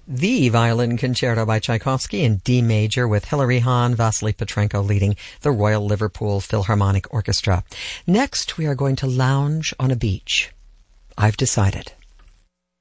the Violin Concerto by Tchaikovsky in D major with Hilary Hahn, Vasily Petrenko leading the Royal Liverpool Philharmonic Orchestra. Next, we are going to lounge on a beach. I've decided.